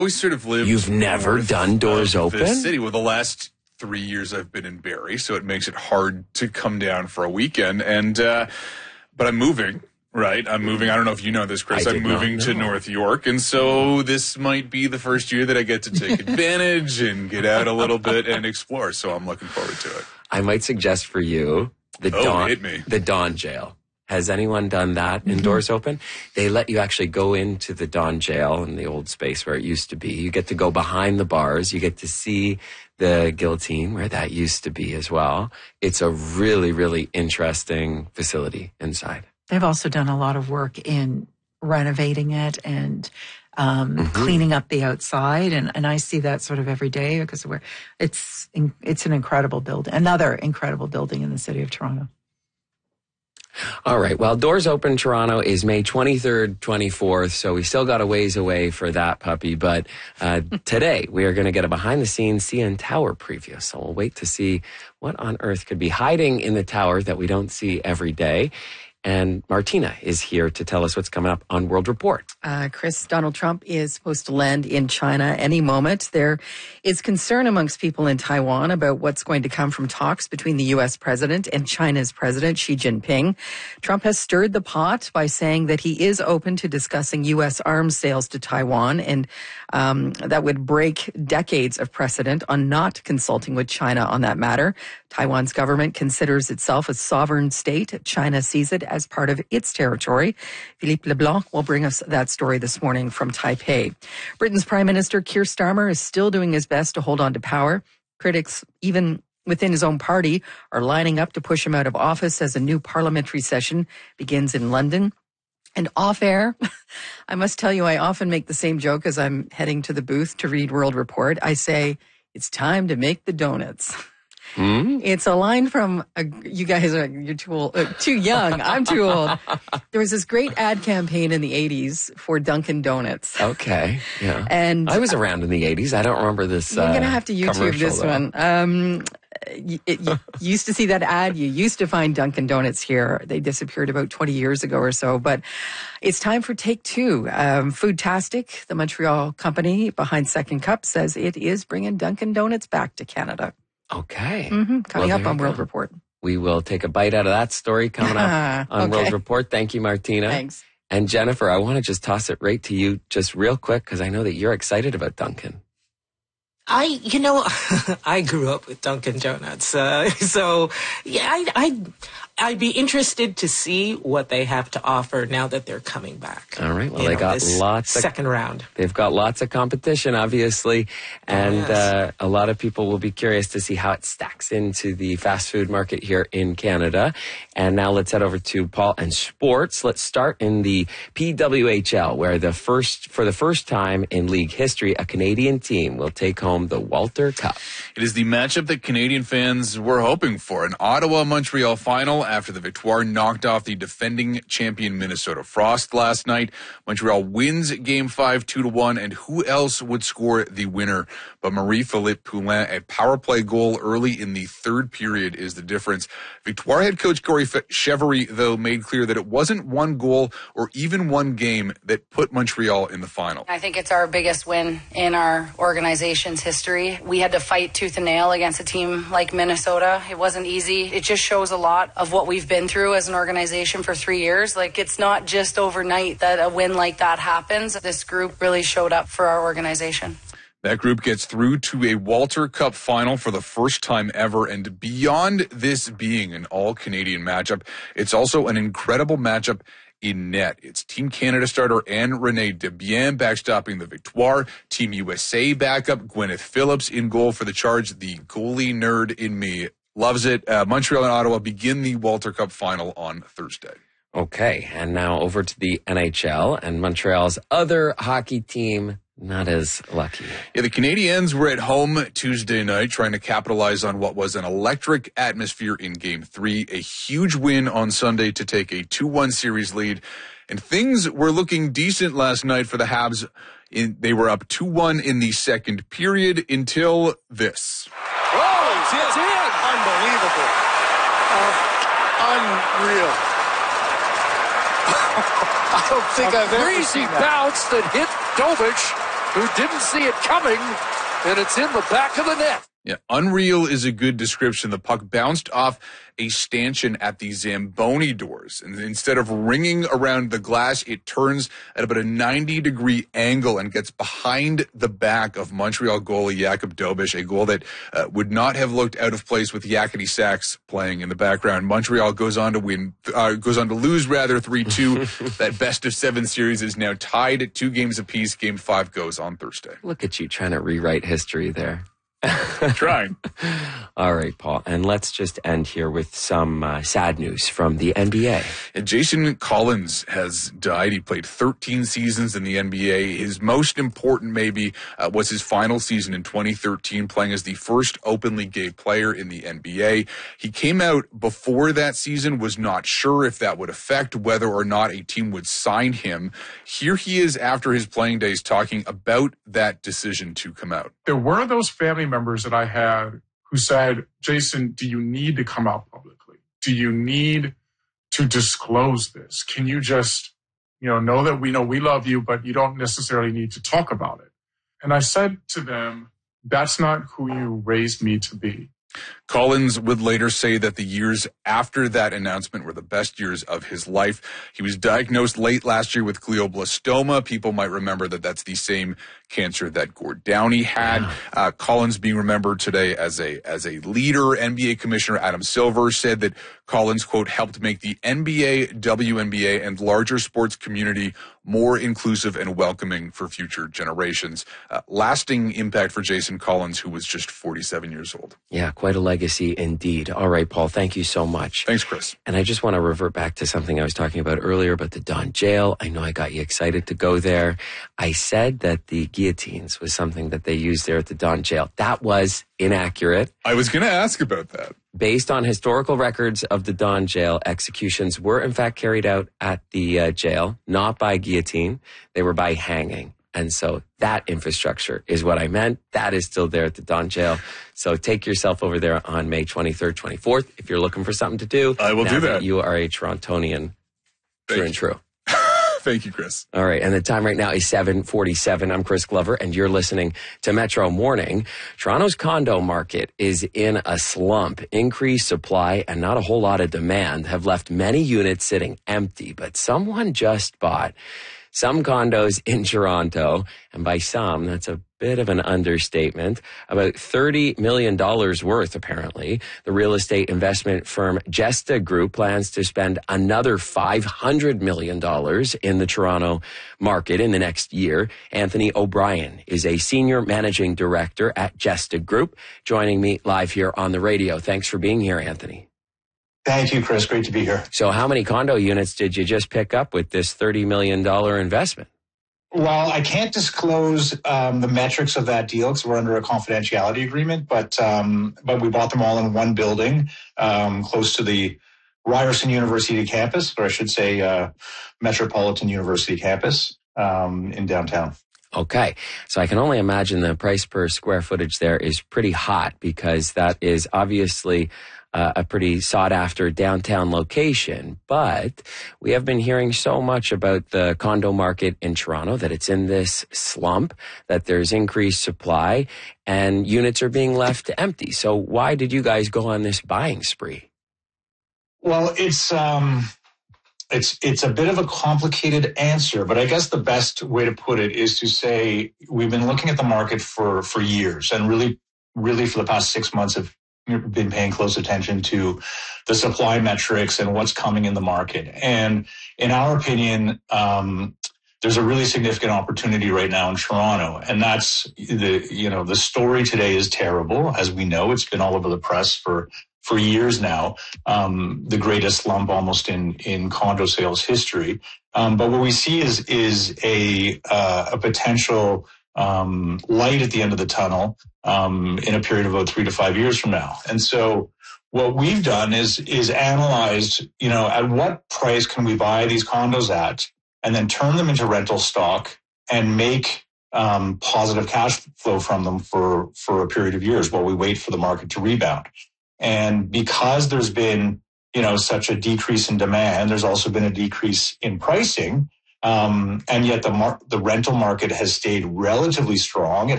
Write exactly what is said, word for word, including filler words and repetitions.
always sort of lived. You've never done doors open? The city. Well, the last three years I've been in Barrie, so it makes it hard to come down for a weekend. And uh, but I'm moving. Right, I'm moving. I don't know if you know this, Chris. I I'm moving to North York, and so this might be the first year that I get to take advantage and get out a little bit and explore. So I'm looking forward to it. I might suggest for you the oh, Dawn, hit me. the Dawn Jail. Has anyone done that in Doors Open? They let you actually go into the Dawn Jail in the old space where it used to be. You get to go behind the bars. You get to see the guillotine where that used to be as well. It's a really, really interesting facility inside. They've also done a lot of work in renovating it and um, Mm-hmm. cleaning up the outside, and, and I see that sort of every day because we're it's it's an incredible building, another incredible building in the city of Toronto. All right. Well, Doors Open Toronto is May twenty-third, twenty-fourth, so we still got a ways away for that puppy. But uh, today we are going to get a behind-the-scenes C N Tower preview. So we'll wait to see what on earth could be hiding in the tower that we don't see every day. And Martina is here to tell us what's coming up on World Report. Uh, Chris, Donald Trump is supposed to land in China any moment. There is concern amongst people in Taiwan about what's going to come from talks between the U S president and China's president, Xi Jinping. Trump has stirred the pot by saying that he is open to discussing U S arms sales to Taiwan, and um, that would break decades of precedent on not consulting with China on that matter. Taiwan's government considers itself a sovereign state. China sees it as part of its territory. Philippe Leblanc will bring us that story this morning from Taipei. Britain's Prime Minister Keir Starmer is still doing his best to hold on to power. Critics, even within his own party, are lining up to push him out of office as a new parliamentary session begins in London. And off air, I must tell you, I often make the same joke as I'm heading to the booth to read World Report. I say, it's time to make the donuts. Hmm? It's a line from, a, you guys are, you're too old, uh, too young. I'm too old. There was this great ad campaign in the eighties for Dunkin' Donuts. Okay. Yeah. And I was around in the eighties. I don't remember this. You're uh, going to have to YouTube commercial, this though. one. Um, you, it, you used to see that ad. You used to find Dunkin' Donuts here. They disappeared about twenty years ago or so. But it's time for take two. Um, Foodtastic, the Montreal company behind Second Cup, says it is bringing Dunkin' Donuts back to Canada. Okay. Mm-hmm. Coming Well, up there on you World go. Report. We will take a bite out of that story coming up on Okay. World Report. Thank you, Martina. Thanks. And Jennifer, I want to just toss it right to you just real quick because I know that you're excited about Dunkin'. I, you know, I grew up with Dunkin' Donuts. Uh, so, yeah, I, I, I'd be interested to see what they have to offer now that they're coming back. All right. Well, You they know, got this lots of second round. They've got lots of competition, obviously, and yes. uh, a lot of people will be curious to see how it stacks into the fast food market here in Canada. And now let's head over to Paul and sports. Let's start in the P W H L, where the first, for the first time in league history, a Canadian team will take home the Walter Cup. It is the matchup that Canadian fans were hoping for. An Ottawa-Montreal final after the Victoire knocked off the defending champion Minnesota Frost last night. Montreal wins game five, two to one, and who else would score the winner but Marie-Philippe Poulin? A power play goal early in the third period is the difference. Victoire head coach Corey Chevery, though, made clear that it wasn't one goal or even one game that put Montreal in the final. I think it's our biggest win in our organization's history. We had to fight tooth and nail against a team like Minnesota. It wasn't easy. It just shows a lot of what we've been through as an organization for three years. Like, it's not just overnight that a win like that happens. This group really showed up for our organization. That group gets through to a Walter Cup final for the first time ever. And beyond this being an all-Canadian matchup, it's also an incredible matchup in net. It's Team Canada starter Anne Renee Desbiens backstopping the Victoire. Team U S A backup Gwyneth Phillips in goal for the Charge. The goalie nerd in me loves it. Uh, Montreal and Ottawa begin the Walter Cup final on Thursday. Okay, and now over to the N H L and Montreal's other hockey team. Not as lucky. Yeah, the Canadiens were at home Tuesday night trying to capitalize on what was an electric atmosphere in Game three. A huge win on Sunday to take a two one series lead. And things were looking decent last night for the Habs. In, they were up two one in the second period until this. Oh, it's in! Unbelievable. Uh, unreal. I don't think I've ever crazy seen that. bounce that hit Dobich who didn't see it coming, and it's in the back of the net. Yeah, unreal is a good description. The puck bounced off a stanchion at the Zamboni doors. And instead of ringing around the glass, it turns at about a ninety degree angle and gets behind the back of Montreal goalie Jakub Dobish, a goal that uh, would not have looked out of place with Yakety Sax playing in the background. Montreal goes on to win, uh, goes on to lose rather three two. That best of seven series is now tied at two games apiece. Game five goes on Thursday. Look at you trying to rewrite history there. Trying. All right, Paul. And let's just end here with some uh, sad news from the N B A. And Jason Collins has died. He played thirteen seasons in the N B A. His most important, maybe, uh, was his final season in twenty thirteen, playing as the first openly gay player in the N B A. He came out before that season, was not sure if that would affect whether or not a team would sign him. Here he is after his playing days talking about that decision to come out. There were those family members that I had who said, Jason, do you need to come out publicly? Do you need to disclose this? Can you just, you know, know that we know we love you, but you don't necessarily need to talk about it? And I said to them, that's not who you raised me to be. Collins would later say that the years after that announcement were the best years of his life. He was diagnosed late last year with glioblastoma. People might remember that that's the same cancer that Gord Downie had. Uh, Collins being remembered today as a as a leader. N B A Commissioner Adam Silver said that Collins, quote, helped make the N B A, W N B A, and larger sports community more inclusive and welcoming for future generations. Uh, lasting impact for Jason Collins, who was just forty-seven years old. Yeah, quite a legacy indeed. All right, Paul, thank you so much. Thanks, Chris. And I just want to revert back to something I was talking about earlier about the Don Jail. I know I got you excited to go there. I said that the guillotines was something that they used there at the Don Jail. That was inaccurate. I was going to ask about that. Based on historical records of the Don Jail, executions were in fact carried out at the uh, jail, not by guillotine. They were by hanging. And so that infrastructure is what I meant. That is still there at the Don Jail. So take yourself over there on May twenty-third, twenty-fourth. If you're looking for something to do, I will now do that. that you are a Torontonian, true and true. Thank you, Chris. All right. And the time right now is seven forty-seven. I'm Chris Glover, and you're listening to Metro Morning. Toronto's condo market is in a slump. Increased supply and not a whole lot of demand have left many units sitting empty, but someone just bought some condos in Toronto, and by some, that's a bit of an understatement, about thirty million dollars worth, apparently. The real estate investment firm Gesta Group plans to spend another five hundred million dollars in the Toronto market in the next year. Anthony O'Brien is a senior managing director at Gesta Group, joining me live here on the radio. Thanks for being here, Anthony. Thank you, Chris. Great to be here. So how many condo units did you just pick up with this thirty million dollars investment? Well, I can't disclose um, the metrics of that deal because we're under a confidentiality agreement, but um, but we bought them all in one building um, close to the Ryerson University campus, or I should say uh, Metropolitan University campus um, in downtown. Okay. So I can only imagine the price per square footage there is pretty hot because that is obviously Uh, a pretty sought-after downtown location. But we have been hearing so much about the condo market in Toronto, that it's in this slump, that there's increased supply, and units are being left empty. So why did you guys go on this buying spree? Well, it's um, it's it's a bit of a complicated answer, but I guess the best way to put it is to say we've been looking at the market for for years, and really, really for the past six months have been paying close attention to the supply metrics and what's coming in the market. And in our opinion, um, there's a really significant opportunity right now in Toronto. And that's the, you know, the story today is terrible. As we know, it's been all over the press for, for years now. Um, the greatest slump almost in, in condo sales history. Um, but what we see is, is a, uh, a potential um, light at the end of the tunnel, um, in a period of about three to five years from now. And so what we've done is, is analyzed, you know, at what price can we buy these condos at and then turn them into rental stock and make, um, positive cash flow from them for, for a period of years while we wait for the market to rebound. And because there's been, you know, such a decrease in demand, there's also been a decrease in pricing. Um, and yet the mar- the rental market has stayed relatively strong. It